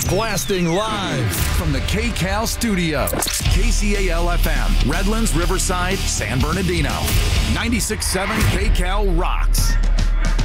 Blasting live from the KCAL studios. KCAL FM, Redlands, Riverside, San Bernardino. 96.7 KCAL rocks.